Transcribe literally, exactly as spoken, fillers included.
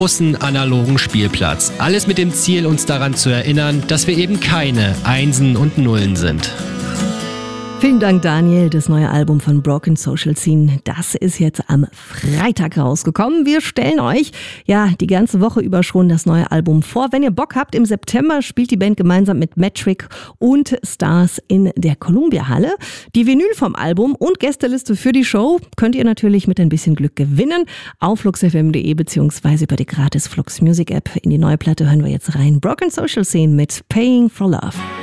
großen analogen Spielplatz. Alles mit dem Ziel, uns daran zu erinnern, dass wir eben keine Einsen und Nullen sind. Vielen Dank, Daniel. Das neue Album von Broken Social Scene, das ist jetzt am Freitag rausgekommen. Wir stellen euch ja die ganze Woche über schon das neue Album vor. Wenn ihr Bock habt, im September spielt die Band gemeinsam mit Metric und Stars in der Columbia Halle. Die Vinyl vom Album und Gästeliste für die Show könnt ihr natürlich mit ein bisschen Glück gewinnen auf flux f m punkt de beziehungsweise über die gratis Flux Music App. In die neue Platte hören wir jetzt rein. Broken Social Scene mit Paying for Love.